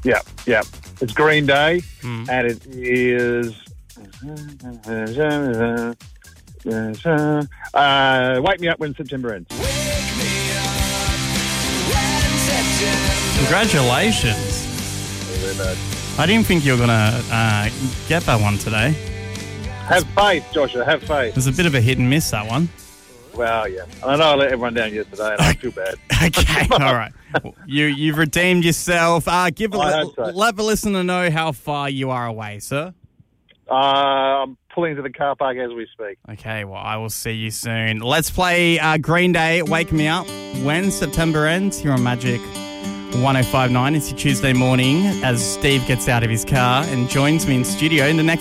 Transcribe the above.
Yeah, yeah. It's Green Day, and it is... Wake Me Up When September Ends. Congratulations. I didn't think you were going to get that one today. Have faith, Joshua, have faith. It was a bit of a hit and miss, that one. Well, yeah. I know I let everyone down yesterday, and I feel bad. Okay, all right. You've redeemed yourself. Let the listener know how far you are away, sir. I'm pulling into the car park as we speak. Okay, well, I will see you soon. Let's play Green Day, Wake Me Up When September Ends here on Magic 105.9. It's your Tuesday morning as Steve gets out of his car and joins me in studio in the next